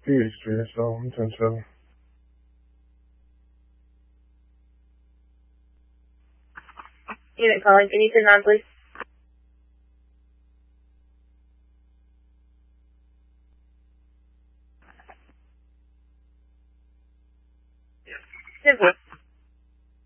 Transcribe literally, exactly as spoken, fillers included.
Phoenix Street, so I'm ten seven. Unit calling, can you turn on, please? Simple.